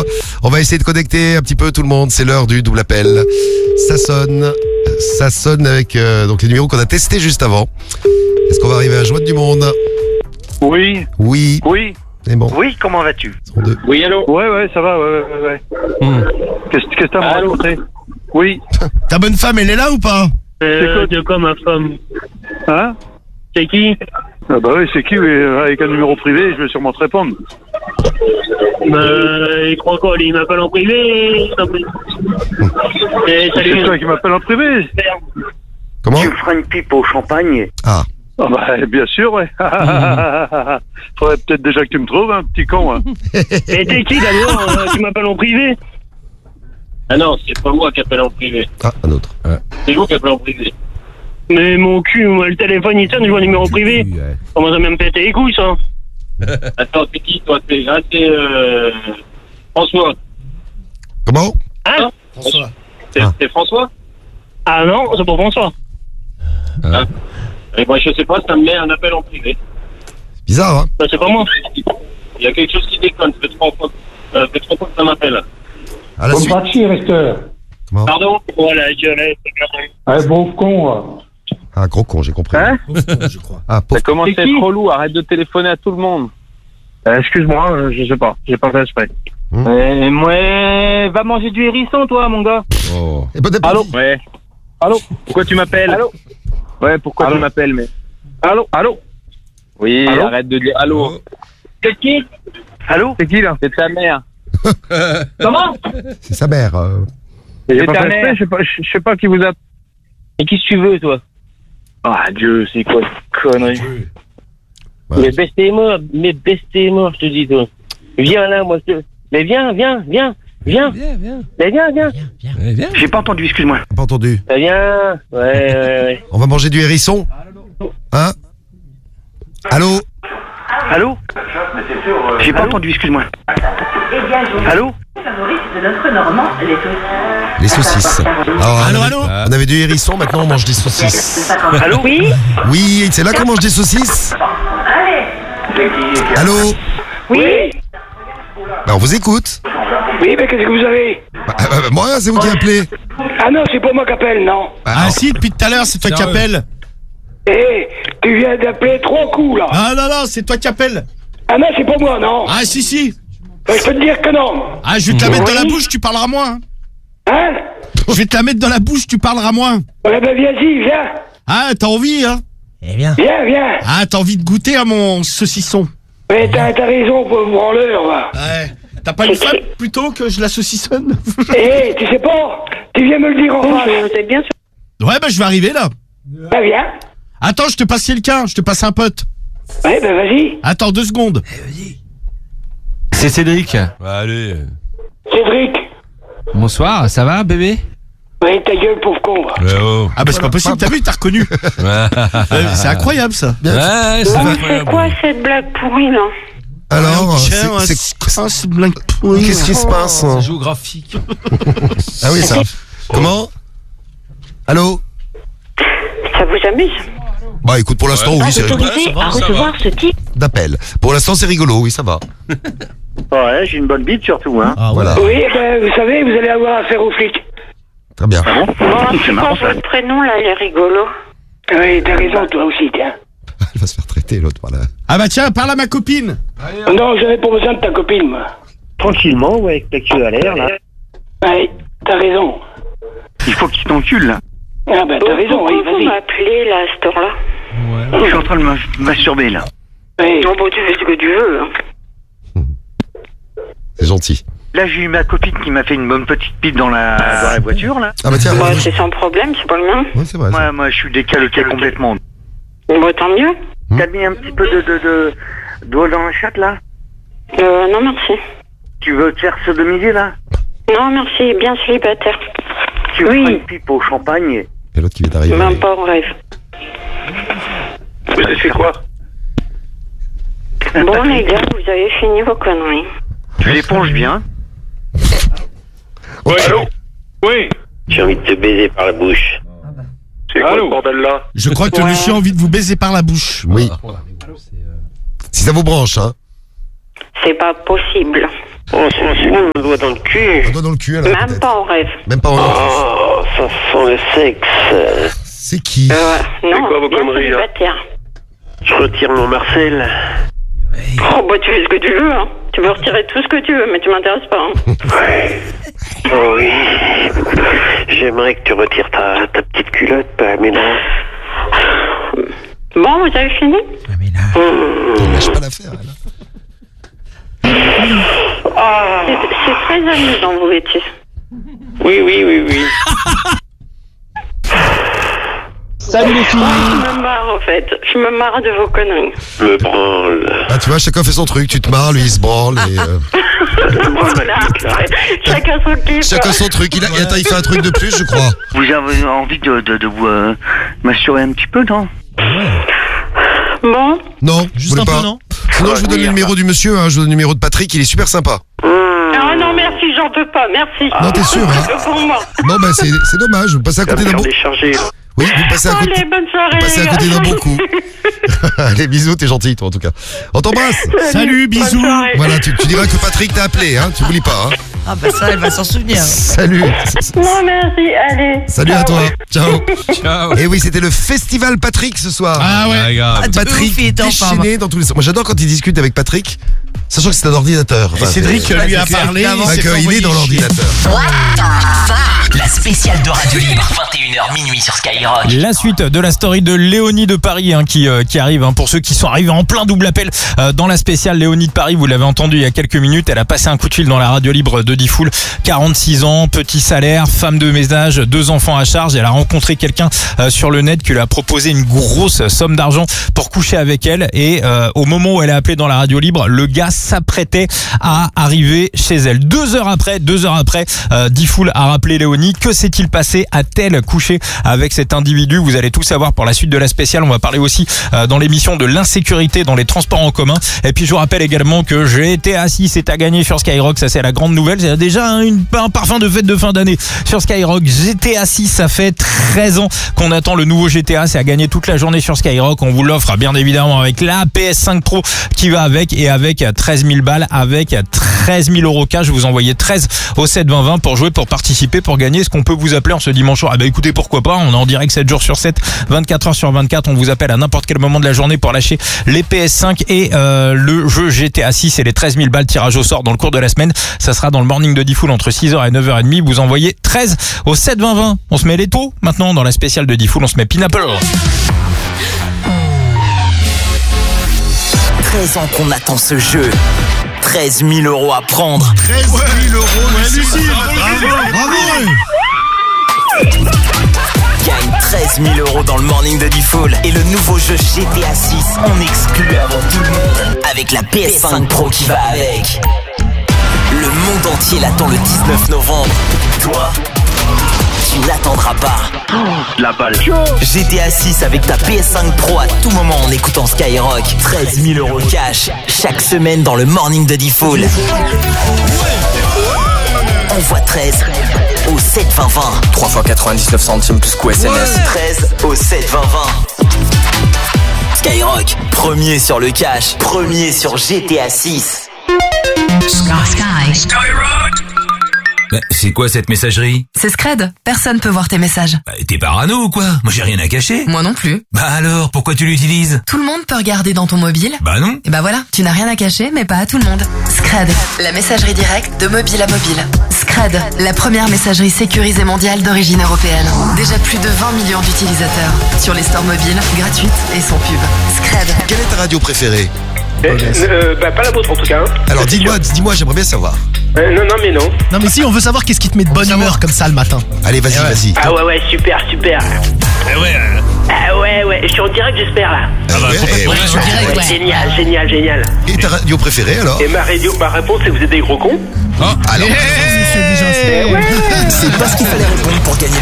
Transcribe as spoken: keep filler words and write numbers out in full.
On va essayer de connecter un petit peu tout le monde. C'est l'heure du double appel. Ça sonne. Ça sonne avec euh, donc les numéros qu'on a testés juste avant. Est-ce qu'on va arriver à joindre du monde? Oui. Oui. Oui. C'est bon. Oui, comment vas-tu? Deux. Oui, allô? Ouais, ouais, ça va, ouais, ouais, ouais. Hmm. Qu'est-ce que t'as à me raconter? Oui. Ta bonne femme, elle est là ou pas? Euh, de quoi ma femme? Hein? C'est qui? Ah bah oui, c'est qui? Oui, avec un numéro privé, je vais sûrement te répondre. Bah, il croit quoi? Il m'appelle en privé? Non, mais... Eh, C'est salut. toi qui m'appelle en privé? Comment? Tu feras une pipe au champagne. Ah. Ah bah, bien sûr, ouais. Faudrait peut-être déjà que tu me trouves, un petit con. Hein. Et t'es qui d'abord? euh, Tu m'appelles en privé? Ah non, c'est pas moi qui appelle en privé. Ah, un autre. C'est vous qui appelez en privé. Mais mon cul, moi, le téléphone il sonne, je vois un numéro privé. Comment ça me péter les couilles, ça? Attends, c'est qui toi? C'est ah, c'est, euh... François. Comment? Hein? François. C'est Ah. c'est François? Ah non, c'est pas François. Ah. Et moi, je sais pas, ça me met un appel en privé. Bizarre, hein? Bah, c'est pas moi. Il y a quelque chose qui déconne. Ça fait trois fois, euh, ça fait trois fois que ça m'appelle. À la Bon, suite. pas de chier, resteur. Comment? Pardon? Voilà, je laisse. Ah, bon con, là. Ah, gros con, j'ai compris. Hein? Je crois. Ah, pauvre. Ça commence C'est à qui? être relou, arrête de téléphoner à tout le monde. Euh, excuse-moi, euh, je sais pas, j'ai pas fait exprès. Hmm. Euh, moi, va manger du hérisson, toi, mon gars. Oh. Et bon appétit. Allô? Ouais. Allô? Pourquoi tu m'appelles? Allô? Ouais, pourquoi Allô? tu m'appelles, mais... Allô? Allô? Oui, Allô? arrête de dire allô. C'est qui? Allô? C'est qui, là? C'est ta mère. Comment? C'est sa mère. euh. J'ai C'est pas ta fait mère. exprès, je sais pas, je je sais pas qui vous a... Et qui tu veux, toi? Ah, Dieu, c'est quoi cette connerie? Ouais. Mais baisse tes morts, mais baisse tes morts, je te dis, toi. Viens là, moi, je te... Mais viens, viens, viens, viens. Viens, viens. Mais viens, viens. Allez, viens. J'ai pas entendu, excuse-moi. Pas entendu. Mais viens. Ouais, ouais, ouais. On va manger du hérisson? Hein? Allô? Allô? J'ai pas entendu, excuse-moi. Allô? Les saucisses. Alors, Allô, on avait- allô? On avait du hérisson, maintenant on mange des saucisses. Allô? Oui, Oui, c'est là qu'on mange des saucisses? Allô? oui, Bah, on vous écoute. Oui, mais qu'est-ce que vous avez? Bah, euh, euh, moi, c'est vous qui appelez. Ah non, c'est pas moi qui appelle, non. Ah si, depuis tout à l'heure, c'est toi qui appelles. Eh, tu viens d'appeler trois coups, là. Ah non, non, c'est toi qui appelles. Ah non, c'est pas moi, non. Ah si, si. Ben, je peux te dire que non. Ah, je vais te la mettre dans la bouche, tu parleras moins. Hein? Je vais te la mettre dans la bouche, tu parleras moins. Ouais, ben viens-y, viens. Ah, t'as envie, hein? Viens, viens. Ah, t'as envie de goûter à mon saucisson. Mais t'as t'as raison, pour branleur, va. Ouais. T'as pas une femme plutôt que je la saucissonne? Eh, tu sais pas, tu viens me le dire en face. vous êtes bien sûr. Ouais, bah je vais arriver là. Ben viens. Attends, je te passe quelqu'un, je te passe un pote. Ouais, ben vas-y. Attends deux secondes. C'est Cédric. Allez. Cédric. Bonsoir, ça va bébé? Ouais, ta gueule, pauvre con, va. Ouais, oh. Ah bah c'est pas possible, t'as vu, t'as reconnu. Ouais. Euh, C'est incroyable ça. Ouais, c'est Oh, mais incroyable. c'est quoi cette blague pourrie, là? Alors, Tiens, c'est- un- c'est- un- c'est blanc pourri. qu'est-ce qui se passe? hein? Géographique. Ah oui, ça. Comment? Allô? Ça vous amuse? Bah écoute, pour l'instant, oui, c'est rigolo. Autorisé ça va, à ça recevoir ce type? D'appel. Pour l'instant, c'est rigolo, oui, ça va. Ouais, j'ai une bonne bite surtout, hein. Ah, Voilà, Oui, ben vous savez, vous allez avoir affaire aux flics. très bien. Bon, c'est quoi votre prénom, là, les rigolos? Oui, t'as raison, toi aussi, tiens. Elle va se faire traiter, l'autre, voilà. Ah bah tiens, parle à ma copine. Non, j'avais pas besoin de ta copine, moi. Tranquillement, ouais, avec ta queue à l'air, là. Ouais, t'as raison. Il faut qu'il t'encule, là. Ah ben t'as raison, oui, Pourquoi vous vas-y. m'appelez, là, à cette heure-là? Je suis en train de me masturber, là. Oui. Non, bon, tu fais ce que tu veux, hein. C'est gentil. Là, j'ai eu ma copine qui m'a fait une bonne petite pipe dans la, dans la voiture, là. Ah bah tiens, Moi, ouais, c'est sans problème, c'est pas le mien. c'est vrai. ça. Moi, moi, je suis décaloqué complètement. Bon, tant mieux. T'as mis un petit peu de, de, de, d'eau dans la chatte, là? Euh, non, merci. Tu veux te faire sodomiser, là? Non, merci, bien célibataire. Tu Oui. feras une pipe au champagne. Et l'autre qui vient d'arriver. Même pas en rêve. Vous avez fait quoi? Bon, les gars, vous avez fini vos conneries. Tu l'éponges bien. Oui, allô? Oui. J'ai envie de te baiser par la bouche. C'est quoi le bordel, là? Je crois que Ouais. monsieur a envie de vous baiser par la bouche. Oui. Si ça vous branche, hein. C'est pas possible. Oh, c'est sinon un doigt dans le cul. Un doigt dans le cul alors Même peut-être. pas en rêve. Même pas en rêve. Oh, ça sent le sexe. C'est qui? Euh, non, quoi vos bien conneries, là célibataire. Je retire mon Marcel. Oh, bah tu fais ce que tu veux, hein. Tu peux retirer tout ce que tu veux, mais tu m'intéresses pas, hein. Ouais. Oh oui. J'aimerais que tu retires ta, ta petite culotte, Pamela. Bon, vous avez fini? On lâche pas l'affaire, elle. Ah. C'est c'est très amusant, vous étiez. Oui, oui, oui, oui. Salut les filles. Je me marre, en fait. Je me marre de vos conneries. Me branle. Ah, tu vois, chacun fait son truc. Tu te marres, lui il se branle. Et, euh, Voilà. Chacun son kiff. chacun son truc. Il a, et attends, il fait un truc de plus, je crois. Vous avez envie de, de, de vous euh, masturber un petit peu, non? Bon. Non, je Juste voulais un pas. peu, non? Sinon, je vous donne le numéro du monsieur. Hein, je vous donne le numéro de Patrick. Il est super sympa. Ah non, merci, j'en peux pas, merci. Non, t'es sûr, hein? C'est pour moi. Non, bah c'est c'est dommage. Vous passez à Ça va côté me d'un faire bon. décharger, là. Oui, vous passez à côté. Allez, bonne soirée. Vous passez à côté d'un bon coup. Allez, bisous, t'es gentil, toi, en tout cas. On t'embrasse. Salut, Bonne bisous. soirée. Voilà, tu, tu diras que Patrick t'a appelé, hein. Tu oublies pas, hein. Ah bah ça, elle va s'en souvenir. Salut. Non, merci, allez. Salut à toi. Ciao. Ciao. Et oui, c'était le festival Patrick ce soir. Ah ouais. Ah, de Patrick ouf, il était en forme. déchaîné dans tous les sens. Moi, j'adore quand il discute avec Patrick, sachant que c'est un ordinateur. Et Enfin, Cédric c'est- lui a c'est parlé. clairement Enfin, s'est qu'il fait est envoyer dans chier. l'ordinateur. La spéciale de Radio Libre, vingt et une heures minuit sur Skyrock. La suite de la story de Léonie de Paris hein, qui, euh, qui arrive, hein, pour ceux qui sont arrivés en plein double appel euh, dans la spéciale Léonie de Paris, vous l'avez entendu il y a quelques minutes, elle a passé un coup de fil dans la radio libre de Diffoul, quarante-six ans, petit salaire, femme de ménage, deux enfants à charge, elle a rencontré quelqu'un euh, sur le net qui lui a proposé une grosse somme d'argent pour coucher avec elle et euh, au moment où elle a appelé dans la radio libre, le gars s'apprêtait à arriver chez elle. Deux heures après, deux heures après, euh, Diffoul a rappelé Léonie. Que s'est-il passé? A-t-elle couché avec cet individu? Vous allez tout savoir pour la suite de la spéciale. On va parler aussi euh, dans l'émission de l'insécurité dans les transports en commun. Et puis je vous rappelle également que G T A six est à gagner sur Skyrock. Ça c'est la grande nouvelle. C'est déjà un, une, un parfum de fête de fin d'année sur Skyrock. G T A six, ça fait treize ans qu'on attend le nouveau G T A. C'est à gagner toute la journée sur Skyrock. On vous l'offre bien évidemment avec la P S cinq Pro qui va avec et avec treize mille balles, avec treize mille euros cash. Vous envoyez treize au sept vingt vingt pour jouer, pour participer, pour gagner ce qu'on peut vous appeler en ce dimanche soir. Ah bah écoutez, pourquoi pas, on est en direct sept jours sur sept, vingt-quatre heures sur vingt-quatre, on vous appelle à n'importe quel moment de la journée pour lâcher les P S cinq et euh, le jeu G T A six et les treize mille balles, tirage au sort dans le cours de la semaine. Ça sera dans le morning de Diffoul entre six heures et neuf heures trente. Vous envoyez treize au sept vingt vingt. On se met les taux maintenant dans la spéciale de Diffoul, on se met Pineapple. treize ans qu'on attend ce jeu. treize mille euros à prendre. treize mille euros, Lucille. Bravo, bravo. Gagne treize mille euros dans le morning de Diffoul. Et le nouveau jeu G T A six en exclut avant tout le monde. Avec la P S cinq Pro qui va avec. Le monde entier l'attend le dix-neuf novembre. Toi, tu n'attendras pas. La balle. G T A six avec ta P S cinq Pro à tout moment en écoutant Skyrock. treize mille euros cash chaque semaine dans le morning de Diffoul. Envoie treize au sept vingt vingt. trois fois quatre-vingt-dix-neuf centimes plus coût S M S. treize au sept vingt vingt. Skyrock, premier sur le cash, premier sur G T A six. Bah, c'est quoi cette messagerie? C'est Scred, personne peut voir tes messages. Bah, t'es parano ou quoi? Moi j'ai rien à cacher. Moi non plus. Bah alors, pourquoi tu l'utilises? Tout le monde peut regarder dans ton mobile. Bah non. Et bah voilà, tu n'as rien à cacher, mais pas à tout le monde. Scred, la messagerie directe de mobile à mobile. Scred, la première messagerie sécurisée mondiale d'origine européenne. Déjà plus de vingt millions d'utilisateurs. Sur les stores mobiles, gratuites et sans pub. Scred. Quelle est ta radio préférée? Euh, euh, bah, pas la vôtre en tout cas. Hein. Alors dis-moi, dis-moi, j'aimerais bien savoir. Euh, non, non, mais non. Non mais si, on veut savoir qu'est-ce qui te met de bonne humeur comme ça le matin. Allez, vas-y, Eh ouais. vas-y. Ah ouais, ouais, super, super. Eh ouais. euh, Ah ouais, ouais, je suis en direct, j'espère là. Ah bah, complètement. ouais, en direct, ouais. Génial, génial, génial. Et ta radio préférée alors? Et ma, radio, ma réponse, c'est que vous êtes des gros cons. Alors, C'est déjà Eh ouais. C'est pas ce qu'il fallait répondre pour gagner